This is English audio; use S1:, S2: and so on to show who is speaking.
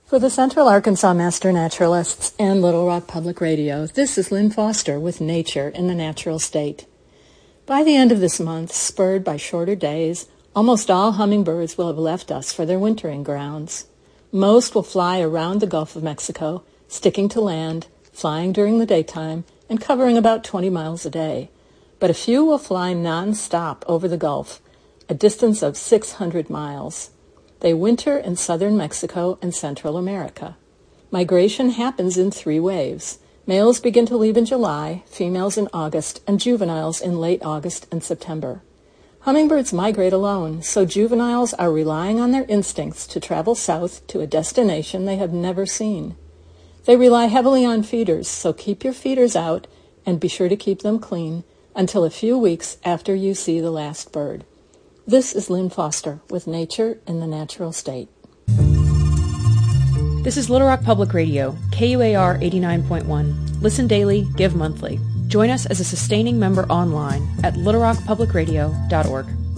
S1: For the Central Arkansas Master Naturalists and Little Rock Public Radio, this is Lynn Foster with Nature in the Natural State. By the end of this month, spurred by shorter days, almost all hummingbirds will have left us for their wintering grounds. Most will fly around the Gulf of Mexico, sticking to land, flying during the daytime, and covering about 20 miles a day. But a few will fly non-stop over the Gulf, a distance of 600 miles. They winter in southern Mexico and Central America. Migration happens in 3 waves. Males begin to leave in July, females in August, and juveniles in late August and September. Hummingbirds migrate alone, so juveniles are relying on their instincts to travel south to a destination they have never seen. They rely heavily on feeders, so keep your feeders out and be sure to keep them clean until a few weeks after you see the last bird. This is Lynn Foster with Nature in the Natural State.
S2: This is Little Rock Public Radio, KUAR 89.1. Listen daily, give monthly. Join us as a sustaining member online at littlerockpublicradio.org.